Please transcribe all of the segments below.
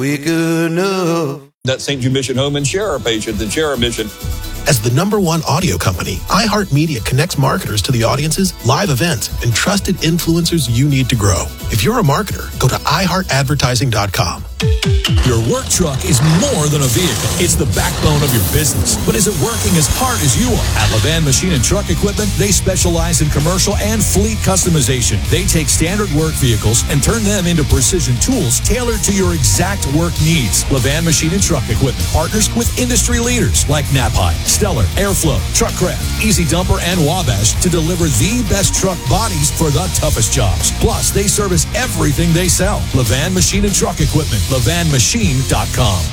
We good enough. That St. Jude Mission Home and Share page at the Share Mission. As the #1 audio company, iHeartMedia connects marketers to the audiences, live events, and trusted influencers you need to grow. If you're a marketer, go to iHeartAdvertising.com. Your work truck is more than a vehicle. It's the backbone of your business. But is it working as hard as you are? At Levan Machine and Truck Equipment, they specialize in commercial and fleet customization. They take standard work vehicles and turn them into precision tools tailored to your exact work needs. Levan Machine and Truck Equipment partners with industry leaders like Knapheide, Stellar, Airflow, Truckcraft, Easy Dumper, and Wabash to deliver the best truck bodies for the toughest jobs. Plus, they service everything they sell. Levan Machine and Truck Equipment. LevanMachine.com.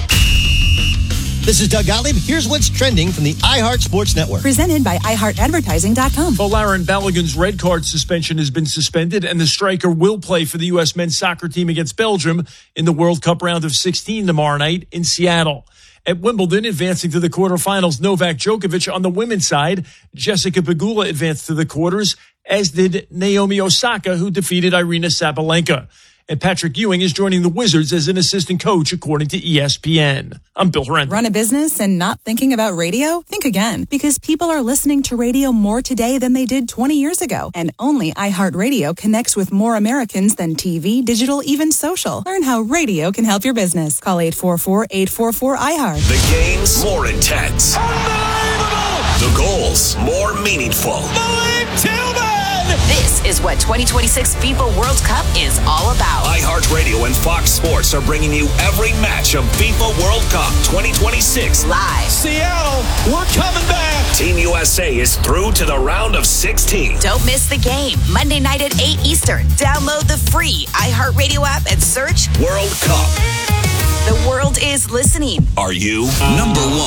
This is Doug Gottlieb. Here's what's trending from the iHeart Sports Network. Presented by iHeartAdvertising.com. Folarin Balogun's red card suspension has been suspended, and the striker will play for the U.S. men's soccer team against Belgium in the World Cup round of 16 tomorrow night in Seattle. At Wimbledon, advancing to the quarterfinals, Novak Djokovic on the women's side. Jessica Pegula advanced to the quarters, as did Naomi Osaka, who defeated Irina Sabalenka. And Patrick Ewing is joining the Wizards as an assistant coach, according to ESPN. I'm Bill Horrendon. Run a business and not thinking about radio? Think again, because people are listening to radio more today than they did 20 years ago. And only iHeartRadio connects with more Americans than TV, digital, even social. Learn how radio can help your business. Call 844-844-iHeart. The game's more intense. Unbelievable! The goals more meaningful. Malik Tillman! This is what 2026 FIFA World Cup is all about. iHeartRadio and Fox Sports are bringing you every match of FIFA World Cup 2026. Live. Seattle, we're coming back. Team USA is through to the round of 16. Don't miss the game. Monday night at 8 Eastern. Download the free iHeartRadio app and search World Cup. The world is listening. Are you? #1.